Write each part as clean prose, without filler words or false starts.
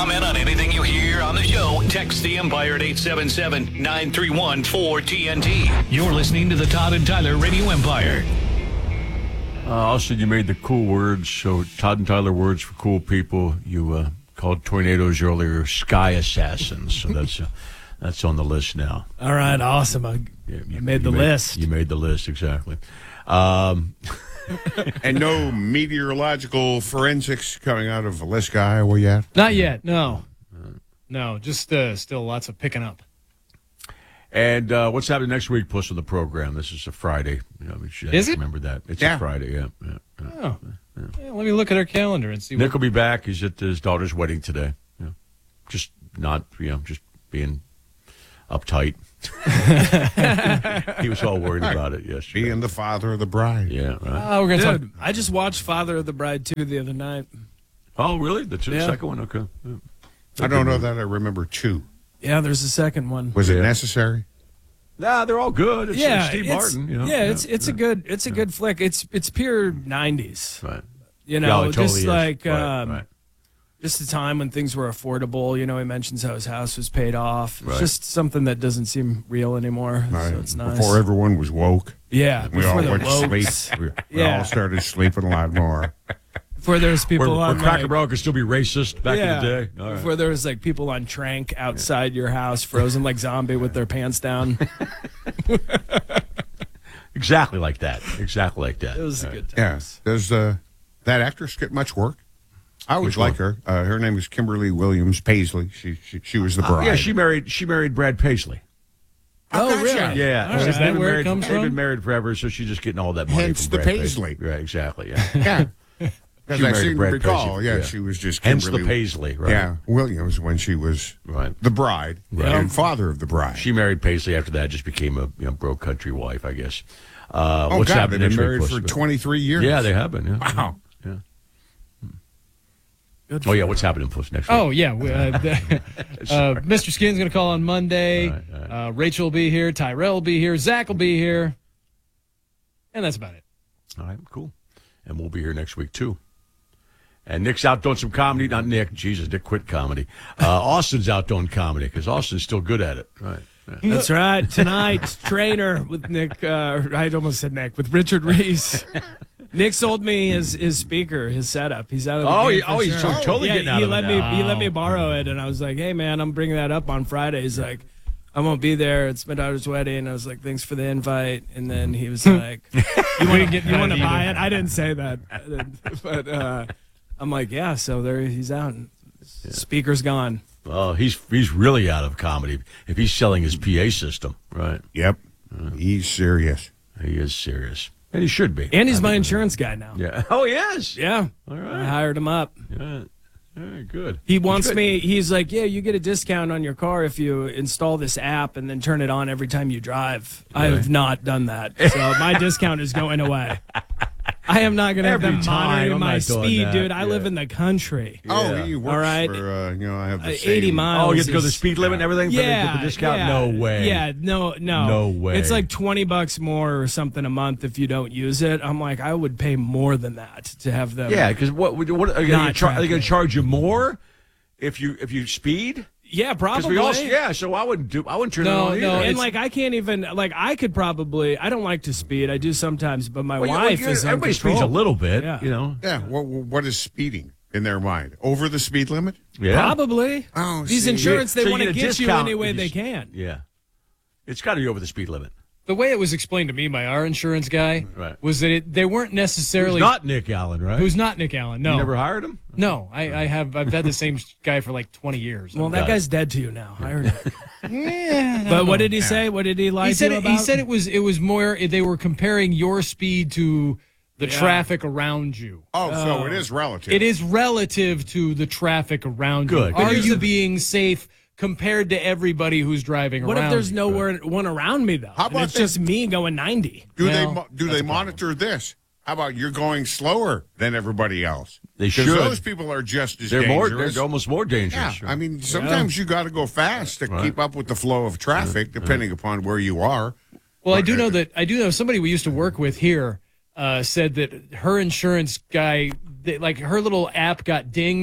comment on anything you hear on the show, text the Empire at 877-931-4TNT. You're listening to the Todd and Tyler Radio Empire. Also, you made the cool words, so Todd and Tyler words for cool people. You called tornadoes earlier sky assassins, so that's on the list now. All right, awesome. I made the list. You made the list, exactly. And no meteorological forensics coming out of Villisca, Iowa yet? Not yet, no. No, just still lots of picking up. And what's happening next week, Puss, on the program? This is a Friday. Is it? Remember that. It's a Friday, yeah. Oh. Yeah, let me look at our calendar and see. Nick will be back. He's at his daughter's wedding today. Yeah. Just not, just being uptight. He was all worried about it yesterday. Being the father of the bride. Yeah, right. Oh, we're gonna talk. I just watched Father of the Bride 2 the other night. Oh, really? The second one? Okay. Yeah. I don't know that I remember 2. Yeah, there's a second one. Was it necessary? Nah, they're all good. It's Steve Martin. It's a good flick. It's pure 90s. Right. Totally just is. like right. just a time when things were affordable. He mentions how his house was paid off. It's Right. just something that doesn't seem real anymore. Right. So it's nice. Before everyone was woke. Yeah, We all before the went to wokes. sleep. We all started sleeping a lot more. Before there was people Where on Cracker Barrel could still be racist back in the day. All right. Before there was people on Trank outside your house, frozen like zombie with their pants down. Exactly like that. Exactly like that. It was All a good Yeah. times. Does that actress get much work? I always Which like her. Her name is Kimberly Williams Paisley. She was the bride. Yeah, she married Brad Paisley. Oh, gotcha. really? Yeah, All right. Is that where it comes they've from? been married forever, so she's just getting all that money Hence from the Brad Paisley. Right, exactly. Yeah. Yeah. Because She I married seem to Brad recall, Paisley, yeah. she was just Hence Kimberly. the Paisley, right? Yeah, Williams when she was Right. the bride and father of the bride. She married Paisley after that, just became a broke country wife, I guess. Oh, what's God, happening they've been next week, married for Puss? 23 years. Yeah, they have been. Yeah. Wow. Yeah. Good Oh, yeah, what's happening, Puss, next week? Oh yeah, Mr. Skin's gonna call on Monday. All right. Rachel will be here. Tyrell will be here. Zach will be here, and that's about it. All right, cool. And we'll be here next week, too. And Nick's out doing some comedy. Not Nick. Jesus, Nick quit comedy. Austin's out doing comedy because Austin's still good at it. Right. Yeah. That's right. Tonight, Trainer with Nick. I almost said Nick with Richard Reese. Nick sold me his speaker, his setup. He's out of the game for he's sure. totally getting out he of let it me. now. He let me borrow it, and I was like, "Hey, man, I'm bringing that up on Friday." He's like, "I won't be there. It's my daughter's wedding." I was like, "Thanks for the invite." And then he was like, "You want to buy it?" I didn't say that, but I'm like, "Yeah." So there, he's out. Speaker's gone. Oh, he's really out of comedy if he's selling his PA system. Right. Yep. He's serious. He is serious. And he should be. And he's my insurance guy now. Yeah. Oh, he is? Yeah. All right. I hired him up. Yeah. All right, good. He wants me, he's like, yeah, you get a discount on your car if you install this app and then turn it on every time you drive. I have not done that. So my discount is going away. I am not going to have Every them time, monitoring I'm my not doing speed, that. dude. I live in the country. Oh, he works All right. for, I have the 80 same. miles. Oh, you have to go the is- speed limit and everything for Yeah. the discount? Yeah, No way. Yeah, no. No way. It's like $20 more or something a month if you don't use it. I'm like, I would pay more than that to have them. Yeah, because what are they going Not to are they going tracking. to charge you more if you speed? Yeah, Because probably. so I wouldn't turn it No, on no, either. And I can't even I could probably. I don't like to speed. I do sometimes, but my Well, wife is everybody in speeds a control. little bit, Yeah. Yeah. What is speeding in their mind? Over the speed limit? Yeah. Probably. Oh, These see. insurance, So they you want to get a get you discount any way if you they s- can. Yeah. It's got to be over the speed limit. The way it was explained to me by our insurance guy Right. was that they weren't necessarily. It's not Nick Allen, right? Who's not Nick Allen? No, You never hired him? No, I've had the same guy for like 20 years. Well, that Got guy's dead to you now. I heard it. yeah, But what did he say? What did he lie he said to you it, about? he said it was more they were comparing your speed to the traffic around you. Oh, so it is relative. It is relative to the traffic around Good. you. But Are here's you the- being safe compared to everybody who's driving What around? if there's you? nowhere one around me though? How And about it's they- just me going 90? Do Well, they monitor this? How about you're going slower than everybody else? They 'Cause should. those people are just as They're dangerous. they're almost more Yeah, dangerous. I mean, sometimes you got to go fast to keep up with the flow of traffic, depending upon where you are. Well, I do know somebody we used to work with here said that her insurance guy, her little app got dinged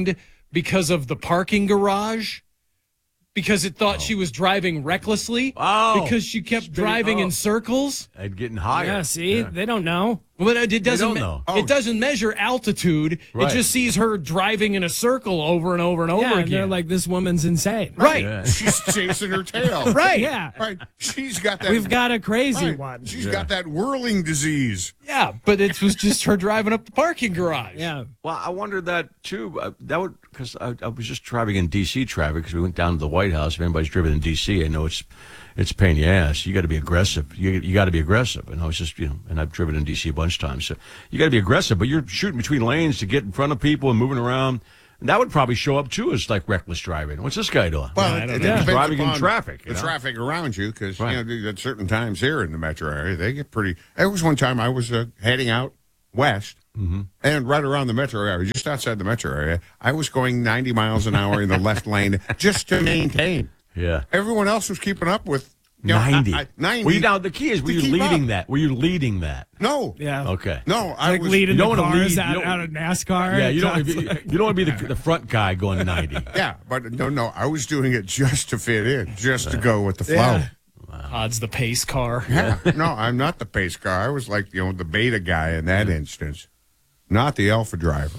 because of the parking garage. Because it thought she was driving recklessly. Oh. Because she kept driving in circles. And getting higher. Yeah, see, they don't know. But it doesn't. don't know. It doesn't measure altitude. Right. It just sees her driving in a circle over and over and over Yeah, and they're again. like, this woman's insane. right, Yeah. She's chasing her tail. right, Yeah. Right. She's got that. We've got a crazy right. one. She's got that whirling disease. yeah. But it was just her driving up the parking garage. Yeah. Well, I wondered that too. That would because I was just driving in D.C. traffic because we went down to the White House. If anybody's driven in D.C., I know it's a pain in the ass. You got to be aggressive. You got to be aggressive. And I was just and I've driven in D.C. a bunch of times. So you got to be aggressive. But you're shooting between lanes to get in front of people and moving around. And that would probably show up too as like reckless driving. What's this guy doing? Well, I don't it know. depends Driving in upon traffic, the know? traffic around you, because Right. at certain times here in the metro area, they get pretty. There was one time I was heading out west, and right around the metro area, just outside the metro area, I was going 90 miles an hour in the left lane just to maintain. Yeah. Everyone else was keeping up with 90. 90. Well, now the key is, were To you keep leading up. that? Were you leading that? No. Yeah. Okay. No, I Like was leading you the don't wanna cars lead- out, you don't- out of NASCAR. Yeah, you don't want It's to be, like- you don't want to be the front guy going 90. Yeah, but no, I was doing it just to fit in, just to go with the flow. Yeah. Todd's the pace car. Yeah. No, I'm not the pace car. I was like, the beta guy in that instance, not the alpha driver.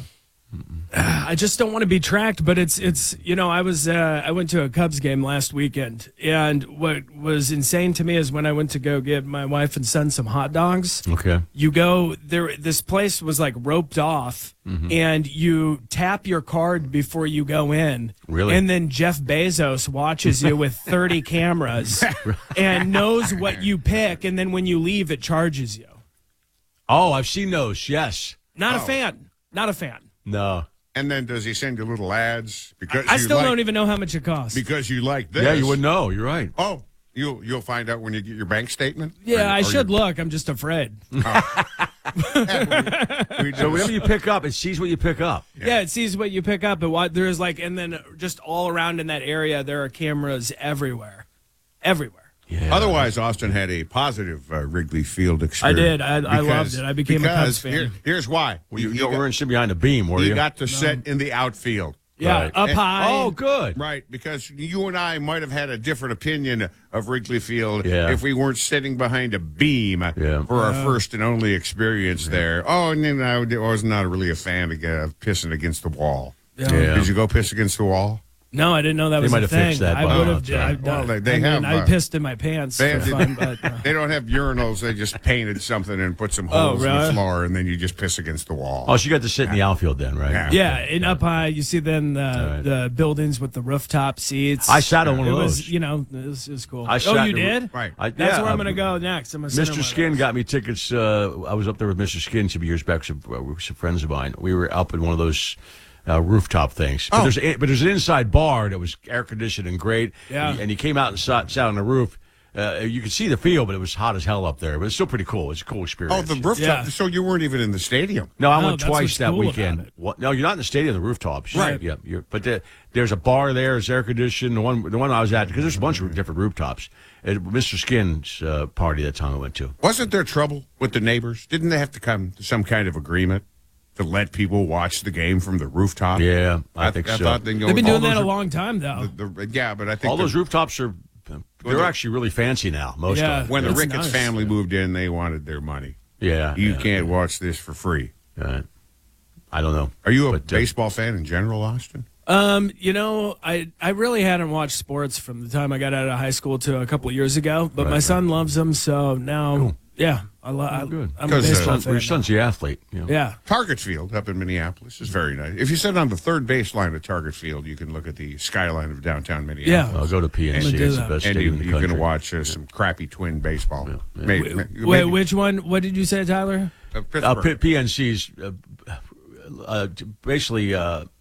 I just don't want to be tracked, but it's I went to a Cubs game last weekend, and what was insane to me is when I went to go get my wife and son some hot dogs. Okay. You go there. This place was like roped off, and you tap your card before you go in. Really? And then Jeff Bezos watches you with 30 cameras and knows what you pick, and then when you leave, it charges you. Oh, I've seen those. Yes. Not a fan. Not a fan. No. And then does he send you little ads because I you still like, don't even know how much it costs. because you like this? Yeah, you wouldn't know. You're right. Oh, you'll find out when you get your bank statement. Yeah, Or I should your- look. I'm just afraid. we So just- whatever you pick up, it sees what you pick up. Yeah, it sees what you pick up, but what there's like, and then just all around in that area, there are cameras everywhere, everywhere. Yeah. Otherwise, Austin had a positive Wrigley Field I experience. did. I loved it. I became a Cubs fan. Here's why. You weren't sitting behind a beam, were you? You got to sit in the outfield. Yeah, Right. up And- high. Oh, good. Right, because you and I might have had a different opinion of Wrigley Field Yeah. if we weren't sitting behind a beam for our first and only experience there. Oh, and then I was not really a fan of pissing against the wall. Yeah. Did you go piss against the wall? No, I didn't know that was might a have thing. fixed that I by would now, have. sorry. Well, they have, I pissed in my pants they- for fun, but They don't have urinals. They just painted something and put some holes in the really? floor, and then you just piss against the wall. Oh, so you got to sit in the outfield then, right? Yeah. yeah, and up high, you see then the buildings with the rooftop seats. I sat on one It of was, those. it was cool. I Oh, sat you in the- did? Right. That's where I'm going to go next. I'm gonna sit in one Mr. of Skin those. got me tickets. I was up there with Mr. Skin some years back. Some friends of mine. We were up in one of those rooftop things. But there's an inside bar that was air conditioned and great. Yeah. And he came out and sat on the roof. You could see the field, but it was hot as hell up there. But it's still pretty cool. It's a cool experience. Oh, the rooftop. Yeah. So you weren't even in the stadium. No, I No, went that's twice what's that cool about weekend. it. No, you're not in the stadium. The rooftops, Right. Yeah, but there's a bar there. It's air conditioned. The one I was at, because there's a bunch of different rooftops. At Mr. Skin's party that time I went to. Wasn't there trouble with the neighbors? Didn't they have to come to some kind of agreement to let people watch the game from the rooftop? Yeah, I think so. thought They've been doing that a long time, though. Yeah, but I think All those rooftops are. They're actually really fancy now. Most Yeah. of them. when the That's Ricketts nice. family moved in, they wanted their money. Yeah, You yeah, can't watch this for free. I don't know. Are you a But, baseball fan in general, Austin? I really hadn't watched sports from the time I got out of high school to a couple of years ago, but my son loves them, so now, yeah, Good. I'm a 'Cause, baseball Your fan. son's the athlete. You know? Yeah. Target Field up in Minneapolis is very nice. If you sit on the third baseline of Target Field, you can look at the skyline of downtown Minneapolis. I'll go to PNC. I'm gonna do It's the that. best And stadium in the you country. can watch some crappy twin baseball. Yeah. Wait, which one? What did you say, Tyler? Pittsburgh. PNC's basically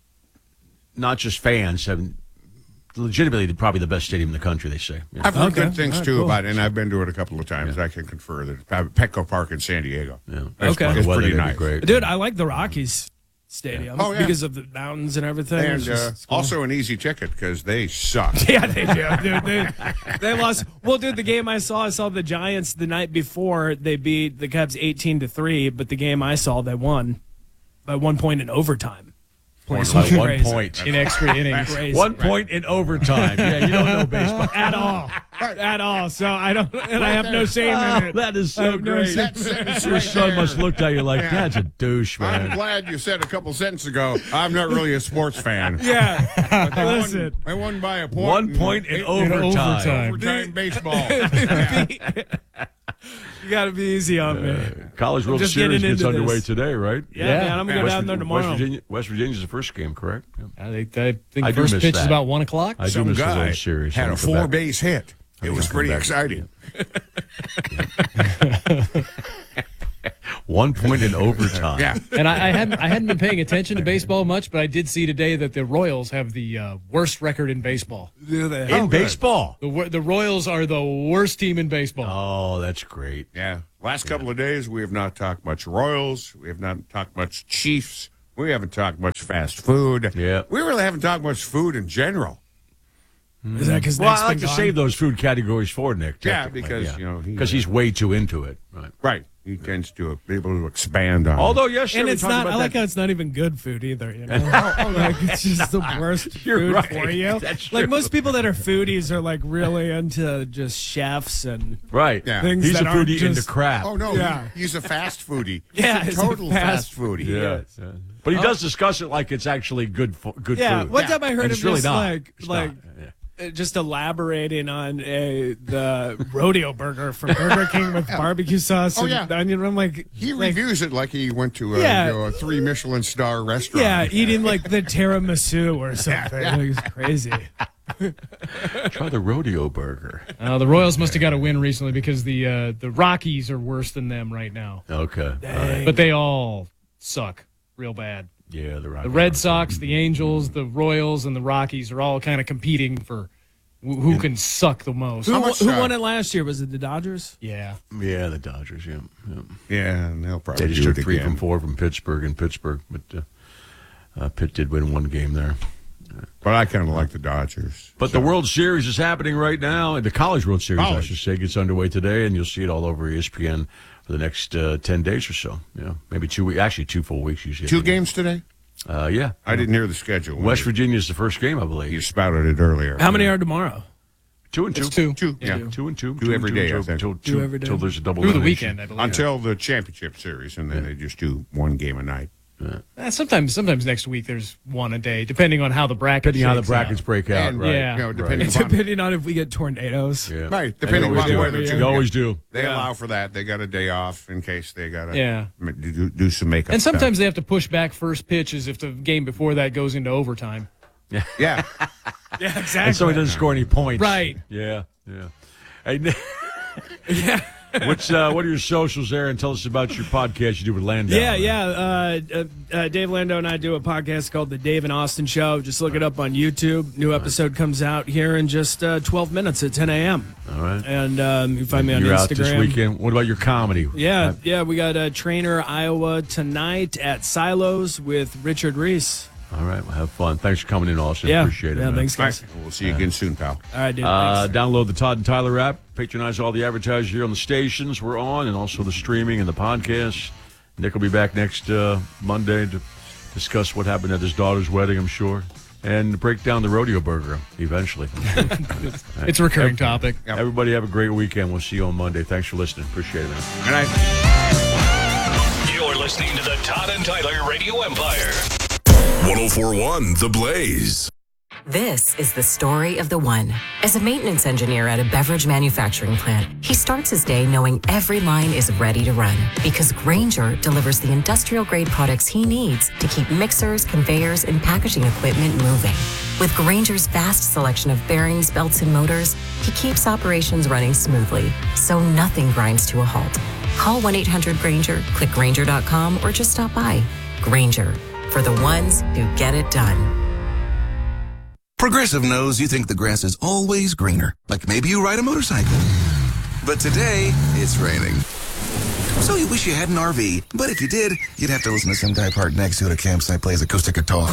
not just fans. Legitimately, probably the best stadium in the country. They say. Yeah. I've heard Okay. good things All right, too cool. about it, and I've been to it a couple of times. I can confer that Petco Park in San Diego. Yeah. It's, Okay. it's The weather pretty would be nice. great. Dude, I like the Rockies stadium Oh, yeah. because of the mountains and everything. And It's just- it's cool. also an easy ticket because they suck. Yeah, they do, dude. They lost. Well, dude, the game I saw the Giants the night before. They beat the Cubs 18-3, but the game I saw, they won by 1 point in overtime. points By 1 Crazy. point. in extra innings. Crazy. 1 point in overtime. Yeah, you don't know baseball. At all. At all. So I don't, and I have no shame in it. That is I so have no great. shame. That sentence Your right son there. must look at you like, Dad's a douche, I'm man. glad you said a couple sentences ago, I'm not really a sports fan. Yeah. Listen. I won by a point. 1 point in overtime. Overtime baseball. Yeah. You got to be easy on me. College World Just Series getting gets into underway this. today, right? Yeah, Yeah. man. I'm going to go down there tomorrow. West Virginia's the first game, correct? Yeah. I think I the do first miss pitch is that. about 1 o'clock. I do Some miss the guy World Series. had I'm a gonna come back. 4-base hit. It was come pretty back. exciting. 1 point in overtime. Yeah. And I hadn't been paying attention to baseball much, but I did see today that the Royals have the worst record in baseball. In baseball. The Royals are the worst team in baseball. Oh, that's great. Yeah. Last couple of days, we have not talked much Royals. We have not talked much Chiefs. We haven't talked much fast food. Yeah. We really haven't talked much food in general. Is that because Well, I like to save those food categories for Nick. Yeah, technically, because, you know, he- because he's way too into it. Right. Right. He tends to be able to expand on it. Although yesterday And we it's talked not. about I like that. how it's not even good food either. You know, like it's just the worst You're food right. for you. That's Like true. most people that are foodies are like really into just chefs and Right. Yeah. things He's that a aren't foodie into just- crap. Oh, no. Yeah. He's a fast foodie. Yeah, He's he's a a total fast- fast foodie. Yeah. But he does discuss it like it's actually good food. Yeah. One time I heard And him it's really just not. It's like not. Yeah. just elaborating on the rodeo burger from Burger King with barbecue sauce Oh, and yeah. onion. I'm like, He like, reviews it like he went to Yeah. a 3 Michelin star restaurant. yeah, eating like the tiramisu or something. Like, it's crazy. Try the rodeo burger. The Royals must have got a win recently because the Rockies are worse than them right now. Okay. All right. But they all suck real bad. Yeah, The Red Sox, the Angels, the Royals, and the Rockies are all kind of competing for who can suck the most. Who, much, who won it last year? Was it the Dodgers? Yeah. Yeah, the Dodgers. Yeah. Yeah, and they'll probably They just do it took 3 again. from 4 from Pittsburgh in Pittsburgh, but Pitt did win 1 game there. But I kind of like the Dodgers. But the World Series is happening right now. The College World Series, I College. should say, gets underway today, and you'll see it all over ESPN for the next 10 days or so. Yeah, maybe 2 weeks. Actually, 2 full weeks usually. 2 games today? Yeah. I didn't hear the schedule. West Virginia is the first game, I You believe. spouted it earlier. How many are tomorrow? 2 and 2. It's 2. 2, yeah. 2 and 2. Two every day, I think. Until Two every day. there's a double Through the elimination. weekend, I believe. Until the championship series, and then they just do 1 game a night. Sometimes next week there's one a day, depending on how the bracket Depending on how the shakes brackets out. break out, And, right? yeah. you know, depending Right. upon... Depending on if we get tornadoes. Yeah. Right, depending They always upon do. weather. They always do. They allow for that. They got a day off in case they got to Yeah. do some makeup And stuff. sometimes they have to push back first pitches if the game before that goes into overtime. Yeah. Yeah, And exactly. so he doesn't score any points. Right. Yeah. Hey, Nick, what are your socials there? And tell us about your podcast you do with Landau. Dave Lando and I do a podcast called The Dave and Austin Show. Just look it up on YouTube. New episode comes out here in just 12 minutes at 10 a.m. All right. And you can find me on You're Instagram. out this weekend. What about your comedy? Yeah, we got Trainer, Iowa tonight at Silos with Richard Reese. All right. Well, have fun. Thanks for coming in, Austin. Yeah, Appreciate it. yeah, man. thanks, All guys. right. We'll see you again soon, pal. All right, dude. Thanks. Download the Todd and Tyler app. Patronize all the advertisers here on the stations we're on, and also the streaming and the podcast. Nick will be back next Monday to discuss what happened at his daughter's wedding, I'm sure, and break down the rodeo burger eventually. It's a recurring topic. Yep. Everybody have a great weekend. We'll see you on Monday. Thanks for listening. Appreciate it, man. Good night. You're listening to the Todd and Tyler Radio Empire. 104.1 The Blaze. This is the story of the one. As a maintenance engineer at a beverage manufacturing plant, he starts his day knowing every line is ready to run because Grainger delivers the industrial-grade products he needs to keep mixers, conveyors, and packaging equipment moving. With Grainger's vast selection of bearings, belts, and motors, he keeps operations running smoothly, so nothing grinds to a halt. Call 1-800-GRAINGER, click Grainger.com, or just stop by. Grainger, for the ones who get it done. Progressive knows you think the grass is always greener, like maybe you ride a motorcycle. But today, it's raining. So you wish you had an RV, but if you did, you'd have to listen to some guy parked next to it at a campsite plays acoustic guitar.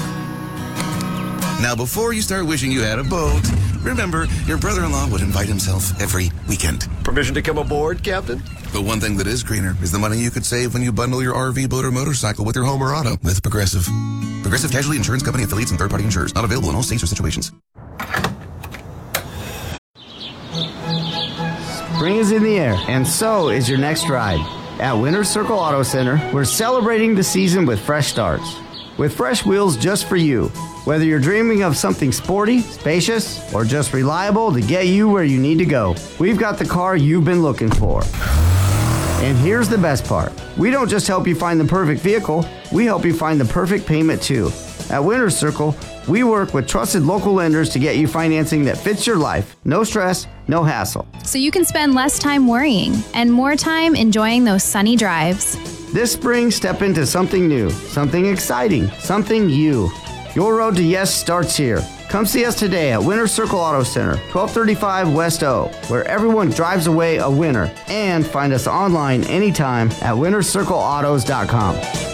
Now, before you start wishing you had a boat, remember, your brother-in-law would invite himself every weekend. Permission to come aboard, Captain? But one thing that is greener is the money you could save when you bundle your RV, boat, or motorcycle with your home or auto with Progressive. Progressive Casualty Insurance Company affiliates and third-party insurers. Not available in all states or situations. Spring is in the air, and so is your next ride. At Winter Circle Auto Center, we're celebrating the season with fresh starts. With fresh wheels just for you. Whether you're dreaming of something sporty, spacious, or just reliable to get you where you need to go, we've got the car you've been looking for. And here's the best part. We don't just help you find the perfect vehicle, we help you find the perfect payment too. At Winter Circle, we work with trusted local lenders to get you financing that fits your life. No stress, no hassle. So you can spend less time worrying and more time enjoying those sunny drives. This spring, step into something new, something exciting, something you. Your road to yes starts here. Come see us today at Winter Circle Auto Center, 1235 West O, where everyone drives away a winner. And find us online anytime at wintercircleautos.com.